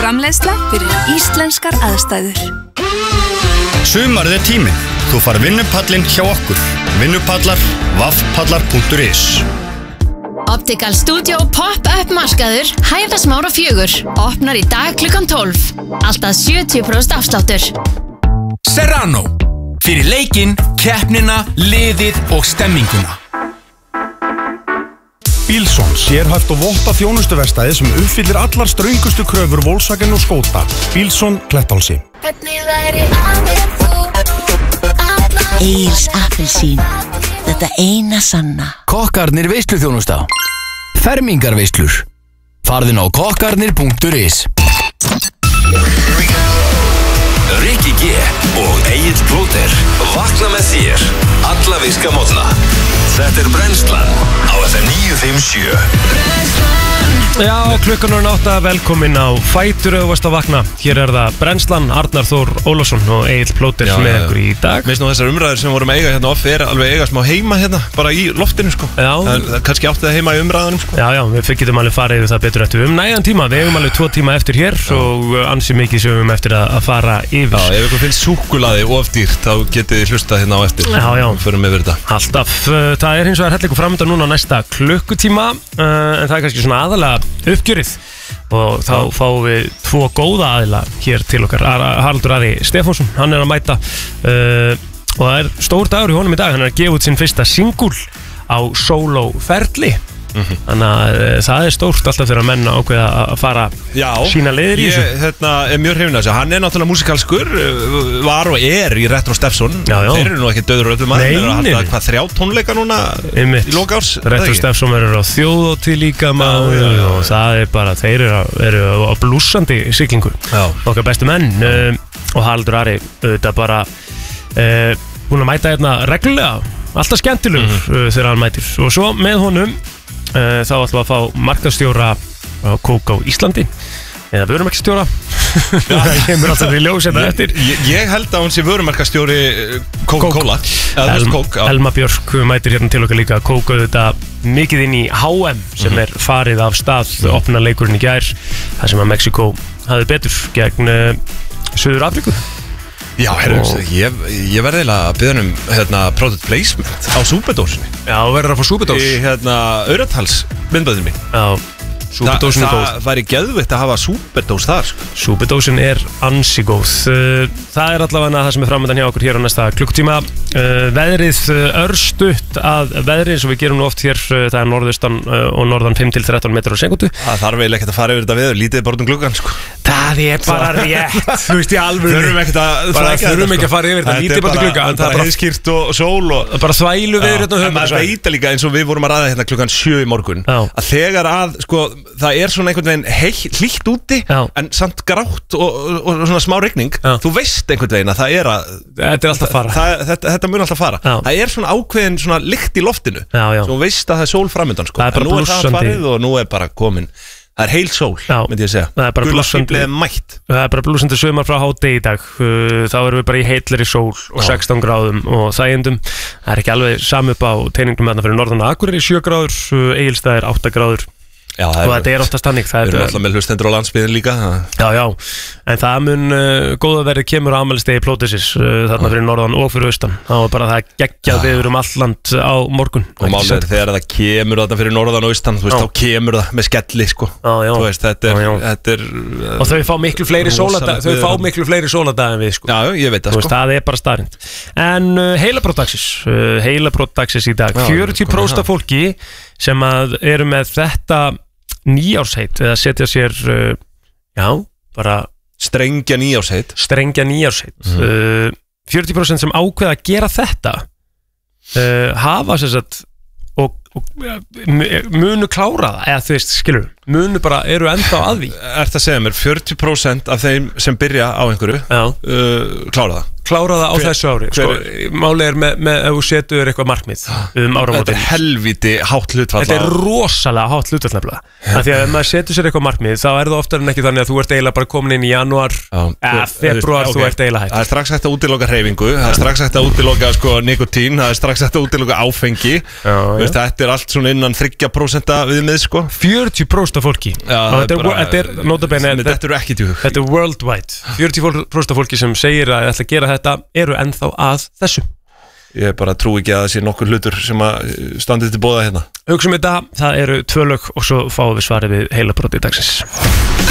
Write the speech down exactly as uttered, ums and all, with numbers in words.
Framleiðsla fyrir íslenskar aðstæður. Sumarið er tíminn. Þú far vinnupallinn hjá okkur. Vinnupallar vaffpallar punktur is. Optical Studio Pop-up markaður Hæðasmára fjögur. Opnar í dag klukkan tólf. Alltaf sjötíu prósent afsláttur. Serrano. Fyrir leikinn, keppnina, liðið og stemminguna. Bílsson, sérhæft og votta þjónustuverstaði sem uppfyllir allar ströngustu kröfur Volkswagen og Skoda. Bílsson, Klettálsi. Egils appelsín, þetta eina sanna. Kokkarnir veisluþjónusta. Fermingarveislur. Farðin á kokkarnir punktur is. Rikki G og Egill Plóter vakna með þér alla virka morgna. Þetta er Brennslan á F M níu fimm sjö. Já, klukkan er átta, velkomin á Fætur ef þú varst að vakna. Hér er það Brennslan, Arnar Þór Ólafsson og Egill Plóter með ykkur í dag. Mér finnst nú þessar umræður sem vorum að eiga hérna off er alveg eiga smá heima hérna, bara í loftinu sko. Já. Það er kannski átti það heima í umræðunum sko. Já, já, við getum alveg farið yfir það betur eftir um nægan tíma. Við hefum alveg tvo tíma eftir hér já. Og ansi mikið sem við höfum eftir að, að fara yfir. Já, ef ykkur finnst súkkulaði of dýrt, þá getið þið hlustað hérna á eftir. Já, já. Förum yfir þetta. Alltaf, það er hins vegar hellingu framöndan núna næsta klukkutíma, en það er kannski svona aðalega uppgjörið. Og þá fáum við tvo góða aðila hér til okkar. Haraldur Ari Stefánsson, hann er að mæta uh, og það er stór dagur í honum í dag. Hann er að gefa út sinn fyrsta singul á sólóferli. Mm-hmm. Þannig að uh, það er stórt alltaf fyrir að menna ákveða að fara Já, sína leiðir í þessu. Já, hérna er mjög hrifinn af þessu. Hann er náttúrulega músikalskur, var og er í Retro Steffson. Já, já. Þeir eru nú ekki döður öllum að. Þeir eru að halda hvað þrjá tónleika núna Einmitt. Í lókárs. Retro Steffson verður á þjóðhátíð líka maður já, já, og það er bara, þeir eru, eru á blúsandi siglingu. Já. Okkar bestu menn uh, og Haraldur Ari auðvitað bara uh, búin að mæta hérna reglulega, alltaf skemmtilegur mm-hmm. uh, þegar hann mætir. Og svo með honum Uh, þá ætlum við að fá markaðsstjóra á Coke á Íslandi eða vörumarkaðsstjóra það kemur alltaf í ljós hérna eftir ég, ég held að hún sé vörumarkaðsstjóri Coca-Cola El, Elma Björk mætir hérna til okkar líka Coke auðvitað mikið inn í H M sem mm-hmm. er farið af stað mm-hmm. opna leikurinn í gær þar sem að Mexiko hafði betur gegn uh, Suður Afríku. Já, herru, ég, ég verði eiginlega að biðja um hérna, product placement á súperdósinni. Já, verður að fá súperdós. Í hérna, Aurathals myndböðinni mín. Já, súperdósin er góð. Það væri geðvitt að hafa súperdós þar. Sko. Súperdósin er ansi góð. Það er allavega það sem er framöndan hjá okkur hér á næsta klukkutíma. Veðrið örstutt að veðrið sem við gerum nú oft hér, það er norðaustan og norðan fimm til þrettán metrar á sekundu. Það þarf eiginlega ekkert að fara yfir þetta veður, lítið bara út um gluggann, sko. Það er bara rétt, þú veist ég alveg Þurfum ekki að Þurfum ekki að fara yfir þetta, lítið bara til glugga. Það er heiðskýrt og sól og bara þvælu við þetta En maður veit líka eins og við vorum að ræða hérna klukkan sjö í morgun að þegar að, sko, það er svona einhvern veginn hlýtt úti en samt grátt og, og, og svona smá rigning þú veist einhvern veginn að það er að Þetta er alltaf fara það, þetta, þetta mun alltaf fara já. Það er svona ákveðin svona lykt í loftinu já, já. Svo veist að það er sól framöndan sko. En nú er það farið og nú er bara komin Það er heil sól, myndi ég segja. Það er bara blúsandi mætt. Það er bara blúsandi sumar frá hádegi í dag. Þá erum við bara í heilleri sól og Já. sextán gráðum og þægindum. Það er ekki alveg sami upp á teiningnum þarna fyrir norðan Akureyri sjö gráður, Egilsstaðir átta gráður. Já, og þetta er oftast þannig. Við erum alltaf með hlustendur á landsbyðin líka. Já, já, en það mun uh, góða verið kemur á afmælisdegi Plótersis uh, þarna fyrir norðan og fyrir austan. Það var bara það geggjað viður um all land á morgun. Og málið er þegar það kemur þarna fyrir norðan og austan, þú veist, þá kemur það með skelli, sko. Já, já. Þú veist, þetta er... Já, já. Þetta er uh, og þau fá miklu fleiri sóladag, þau fá miklu fleiri sóladag en við, sko. Já, ég veit það, sko. Veist, það er bara staðrind. En uh, heilabrótdagsins, uh, heilabrótdagsins í dag, fjörutíu prósent af fólki sem að eru með þetta nýjársheit eða setja sér uh, já, bara strengja nýjársheit strengja nýjársheit mm. uh, fjörutíu prósent sem ákveða að gera þetta uh, hafa sér satt og, og munu klára það eða þú veist, skilur, munu bara eru enda á að því Er það að segja mér, fjörutíu prósent af þeim sem byrja á einhverju uh, klára það klára það á hver, þessu ári sko, Málið er með, með ef þú setur eitthvað markmið um áramótin. Þetta er helviti hátt hlutfall. Þetta er rosalega hátt hlutfall nefnilega. Því að ef maður setur sér eitthvað markmið þá er það oftar en ekki þannig að þú ert eiginlega bara komin inn í janúar eða februar, þú ert eiginlega hægt. Það er strax hægt að útiloka hreyfingu, það er strax hægt að útiloka sko, nikotín, það er strax hægt að útiloka áfengi. Já, Vist, þetta er allt svona innan þriggja prósenta viðmið sko. fjörutíu prósent af fólki. Já, þetta er notabene, þetta er ekki djúg. Þetta er worldwide. fjörutíu prósent af fólki sem segir að ætla að gera þetta eru ennþá að þessu. Ég bara trú ekki að það sé nokkur hlutur sem að standið til boða hérna. Hugsum þetta, það eru tvö lög og svo fáum við svarið við heilabróti dagsins.